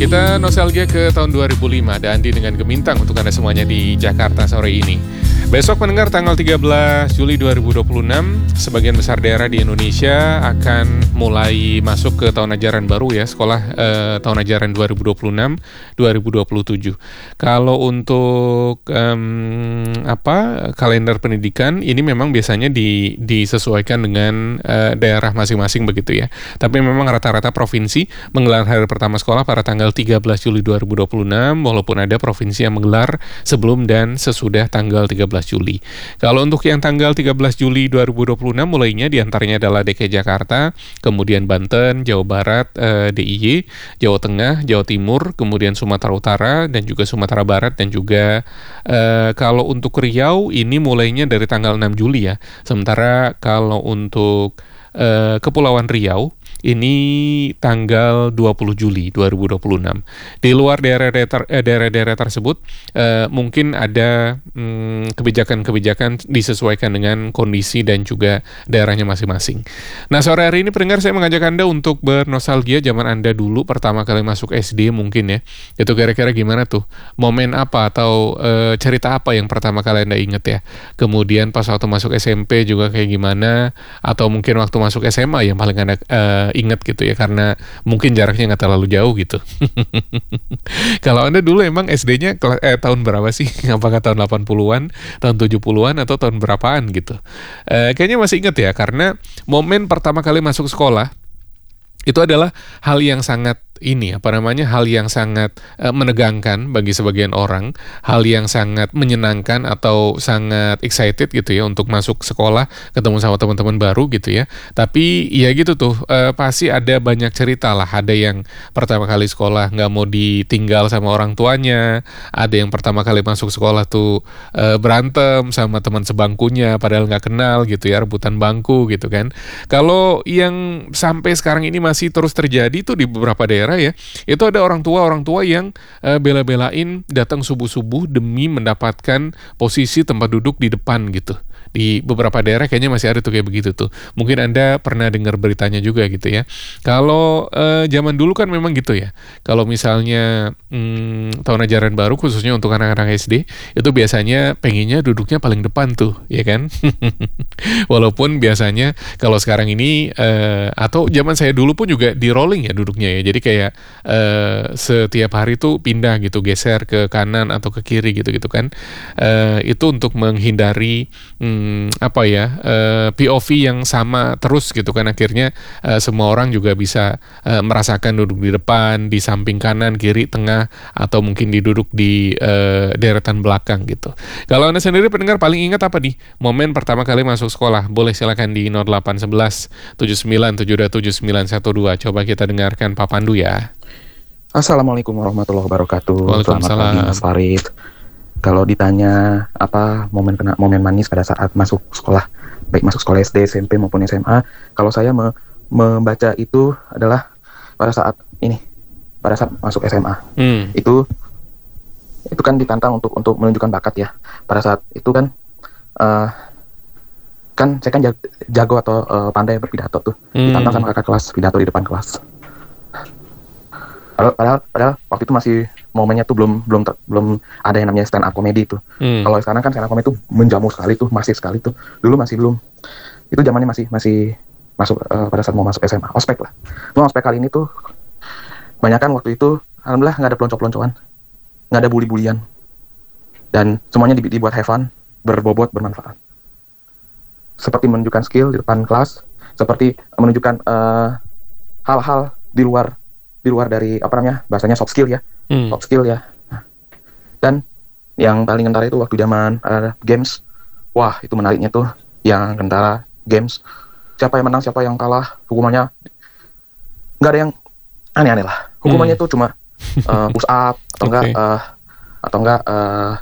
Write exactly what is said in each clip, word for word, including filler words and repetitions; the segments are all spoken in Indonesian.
Kita nostalgia ke tahun dua ribu lima, ada Andi dengan Gemintang untuk Anda semuanya di Jakarta sore ini. Besok mendengar tanggal tiga belas Juli dua ribu dua puluh enam, sebagian besar daerah di Indonesia akan mulai masuk ke tahun ajaran baru ya, sekolah eh, tahun ajaran dua ribu dua puluh enam dua ribu dua puluh tujuh. Kalau untuk um, apa kalender pendidikan ini memang biasanya di, disesuaikan dengan uh, daerah masing-masing begitu ya. Tapi memang rata-rata provinsi menggelar hari pertama sekolah pada tanggal tiga belas Juli dua ribu dua puluh enam, walaupun ada provinsi yang menggelar sebelum dan sesudah tanggal tiga belas Juli. Kalau untuk yang tanggal tiga belas Juli dua ribu dua puluh enam mulainya diantaranya adalah D K I Jakarta, kemudian Banten, Jawa Barat, eh, D I Y, Jawa Tengah, Jawa Timur, kemudian Sumatera Utara dan juga Sumatera Barat, dan juga eh, kalau untuk Riau ini mulainya dari tanggal enam Juli ya. Sementara kalau untuk eh, Kepulauan Riau ini tanggal dua puluh Juli dua ribu dua puluh enam. Di luar daerah-daerah, eh, daerah-daerah tersebut eh, mungkin ada hmm, kebijakan-kebijakan disesuaikan dengan kondisi dan juga daerahnya masing-masing. Nah, sore hari ini pendengar, saya mengajak Anda untuk bernostalgia zaman Anda dulu pertama kali masuk S D mungkin ya. Itu kira-kira gimana tuh? Momen apa atau eh, cerita apa yang pertama kali Anda inget ya? Kemudian pas waktu masuk S M P juga kayak gimana? Atau mungkin waktu masuk S M A yang paling Anda eh, ingat gitu ya, karena mungkin jaraknya nggak terlalu jauh gitu. Kalau Anda dulu emang S D-nya eh, tahun berapa sih? Apakah tahun delapan puluhan, tahun tujuh puluhan, atau tahun berapaan gitu? Eh, kayaknya masih ingat ya, karena momen pertama kali masuk sekolah itu adalah hal yang sangat ini apa namanya hal yang sangat uh, menegangkan bagi sebagian orang, hal yang sangat menyenangkan atau sangat excited gitu ya untuk masuk sekolah, ketemu sama teman-teman baru gitu ya. Tapi ya gitu tuh, uh, pasti ada banyak cerita lah. Ada yang pertama kali sekolah nggak mau ditinggal sama orang tuanya, ada yang pertama kali masuk sekolah tuh uh, berantem sama teman sebangkunya padahal nggak kenal gitu ya, rebutan bangku gitu kan. Kalau yang sampai sekarang ini masih terus terjadi tuh di beberapa daerah ya, itu ada orang tua orang tua yang uh, bela-belain datang subuh-subuh demi mendapatkan posisi tempat duduk di depan gitu. Di beberapa daerah kayaknya masih ada tuh kayak begitu tuh. Mungkin Anda pernah dengar beritanya juga gitu ya. Kalau uh, zaman dulu kan memang gitu ya. Kalau misalnya hmm, tahun ajaran baru khususnya untuk anak-anak S D, itu biasanya pengennya duduknya paling depan tuh, ya kan? Walaupun biasanya kalau sekarang ini uh, atau zaman saya dulu pun juga di rolling ya duduknya ya. Jadi kayak uh, setiap hari tuh pindah gitu, geser ke kanan atau ke kiri gitu-gitu kan. Uh, itu untuk menghindari hmm, apa ya uh, P O V yang sama terus gitu kan, akhirnya uh, semua orang juga bisa uh, merasakan duduk di depan, di samping kanan, kiri, tengah, atau mungkin diduduk di uh, deretan belakang gitu. Kalau Anda sendiri pendengar paling ingat apa nih momen pertama kali masuk sekolah? Boleh silakan di nol delapan satu satu tujuh sembilan tujuh dua tujuh sembilan satu dua. Coba kita dengarkan Pak Pandu ya. Assalamualaikum warahmatullahi wabarakatuh. Selamat pagi Mas Farid. Kalau ditanya apa momen kena momen manis pada saat masuk sekolah, baik masuk sekolah S D, S M P maupun S M A, kalau saya me, membaca itu adalah pada saat ini, pada saat masuk S M A. Hmm. Itu itu kan ditantang untuk untuk menunjukkan bakat ya. Pada saat itu kan uh, kan saya kan jago atau uh, pandai berpidato tuh. Hmm. Ditantang sama kakak kelas pidato di depan kelas. Padahal, padahal, padahal waktu itu masih momennya tuh belum belum ter, belum ada yang namanya stand up comedy tuh. Hmm. Kalau sekarang kan stand up comedy tuh menjamu sekali tuh, masif sekali tuh. Dulu masih belum. Itu zamannya masih masih masuk uh, pada saat mau masuk S M A, ospek lah. Cuma ospek kali ini tuh banyak kan waktu itu alhamdulillah nggak ada pelonco-peloncoan, nggak ada bully-bulian, dan semuanya dibuat have fun, berbobot, bermanfaat. Seperti menunjukkan skill di depan kelas, seperti menunjukkan uh, hal-hal di luar di luar dari apa namanya bahasanya soft skill ya, hmm. soft skill ya. Dan yang paling kentara itu waktu zaman uh, games, wah itu menariknya tuh yang kentara games. Siapa yang menang, siapa yang kalah, hukumannya nggak ada yang aneh-aneh lah. Hukumannya hmm. tuh cuma uh, push up atau okay. enggak uh, atau enggak uh,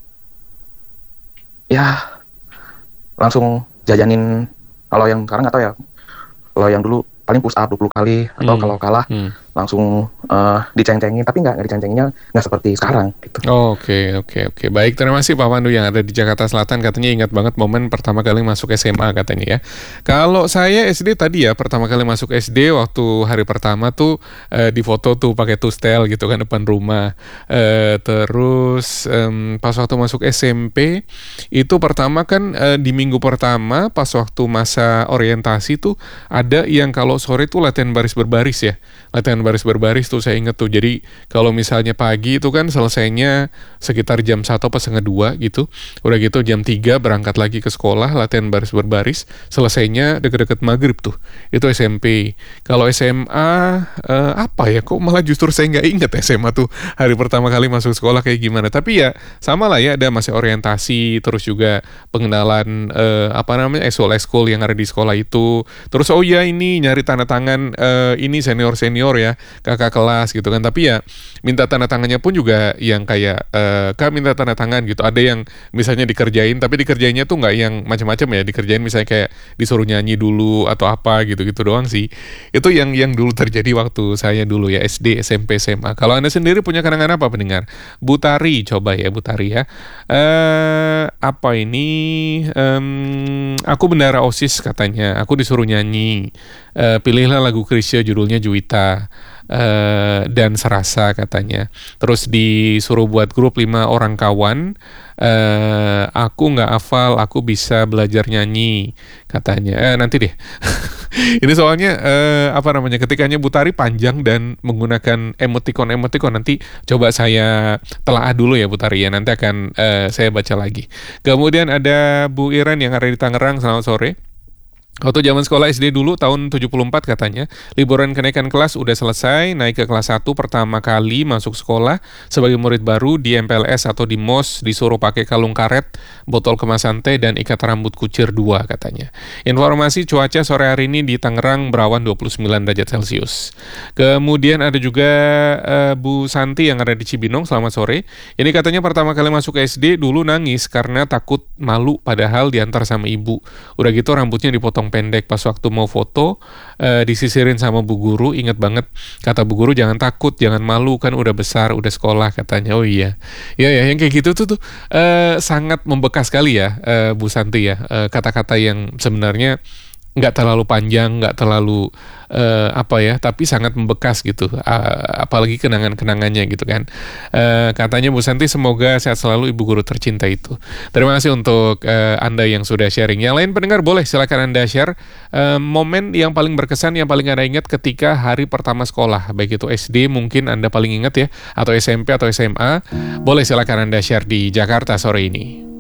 ya langsung jajanin. Kalau yang sekarang nggak tahu ya. Kalau yang dulu paling push up dua puluh kali atau hmm. kalau kalah hmm. langsung uh, diceng-cengin, tapi nggak nggak diceng-cenginnya nggak seperti sekarang gitu. Oh, oke oke oke baik, terima kasih Pak Pandu yang ada di Jakarta Selatan, katanya ingat banget momen pertama kali masuk S M A katanya ya. Kalau saya S D tadi ya, pertama kali masuk S D waktu hari pertama tuh eh, di foto tuh pakai tustel gitu kan depan rumah. Eh, terus em, pas waktu masuk S M P itu pertama kan eh, di minggu pertama pas waktu masa orientasi tuh ada yang kalau sore tuh latihan baris berbaris ya. Latihan baris berbaris tuh saya inget tuh. Jadi kalau misalnya pagi itu kan selesainya sekitar jam satu apa setengah dua gitu. Udah gitu jam tiga berangkat lagi ke sekolah, latihan baris berbaris. Selesainya deket-deket maghrib tuh. Itu S M P. Kalau S M A eh, apa ya? Kok malah justru saya nggak inget S M A tuh hari pertama kali masuk sekolah kayak gimana. Tapi ya sama lah ya, ada masih orientasi, terus juga pengenalan eh, apa namanya ekskul-ekskul yang ada di sekolah itu. Terus oh ya ini nyari tanda tangan eh, ini senior-senior ya, kakak kelas gitu kan. Tapi ya minta tanda tangannya pun juga yang kayak eh, Kak minta tanda tangan gitu. Ada yang misalnya dikerjain, tapi dikerjainnya tuh nggak yang macam-macam ya. Dikerjain misalnya kayak disuruh nyanyi dulu atau apa gitu-gitu doang sih. Itu yang yang dulu terjadi waktu saya dulu ya S D, S M P, S M A. Kalau Anda sendiri punya kenangan apa pendengar? Bu Tari, coba ya Bu Tari ya. Eh apa ini? Em, aku bendara OSIS katanya. Aku disuruh nyanyi. Eh, pilihlah lagu Chrisye judulnya Juwita. Uh, dan Serasa katanya. Terus disuruh buat grup lima orang kawan. Uh, aku nggak hafal, aku bisa belajar nyanyi katanya. Eh nanti deh. Ini soalnya uh, apa namanya ketikanya Bu Tari panjang dan menggunakan emoticon-emoticon. Nanti coba saya telaah dulu ya Bu Tari ya. Nanti akan uh, saya baca lagi. Kemudian ada Bu Iren yang ada di Tangerang. Selamat sore. Waktu zaman sekolah S D dulu tahun tujuh puluh empat katanya, liburan kenaikan kelas udah selesai, naik ke kelas satu pertama kali masuk sekolah sebagai murid baru di M P L S atau di M O S disuruh pakai kalung karet, botol kemasan teh dan ikat rambut kucir dua katanya. Informasi cuaca sore hari ini di Tangerang berawan dua puluh sembilan derajat Celcius. Kemudian ada juga uh, Bu Santi yang ada di Cibinong, selamat sore. Ini katanya pertama kali masuk S D dulu nangis karena takut malu padahal diantar sama ibu. Udah gitu rambutnya dipotong pendek pas waktu mau foto uh, disisirin sama Bu Guru. Ingat banget kata Bu Guru, jangan takut, jangan malu, kan udah besar, udah sekolah katanya. Oh iya, ya ya yang kayak gitu tuh tuh uh, sangat membekas sekali ya uh, Bu Santi ya, uh, kata-kata yang sebenarnya nggak terlalu panjang, nggak terlalu uh, apa ya, tapi sangat membekas gitu, uh, apalagi kenangan-kenangannya gitu kan. Uh, katanya Bu Santi semoga sehat selalu ibu guru tercinta itu. Terima kasih untuk uh, Anda yang sudah sharing. Yang lain pendengar boleh silakan Anda share uh, momen yang paling berkesan, yang paling Anda ingat ketika hari pertama sekolah, baik itu S D mungkin Anda paling ingat ya, atau S M P atau S M A. Boleh silakan Anda share di Jakarta sore ini.